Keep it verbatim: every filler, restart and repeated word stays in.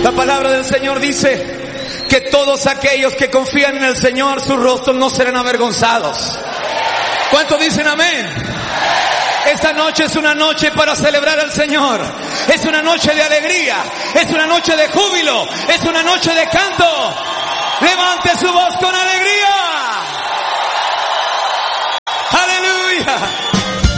La palabra del Señor dice que todos aquellos que confían en el Señor, sus rostros no serán avergonzados. ¿Cuántos dicen amén? Esta noche es una noche para celebrar al Señor. Es una noche de alegría. Es una noche de júbilo. Es una noche de canto. Levante su voz con alegría.